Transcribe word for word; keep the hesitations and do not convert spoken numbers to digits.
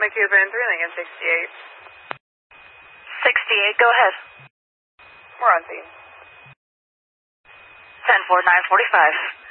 Honda Cuba and three Lincoln sixty-eight. sixty-eight, go ahead. We're on scene. ten four nine forty-five.